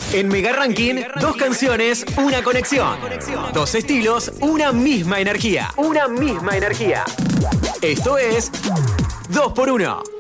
En Mega Ranking, dos canciones, una conexión. Dos estilos, una misma energía. Una misma energía. Esto es 2x1.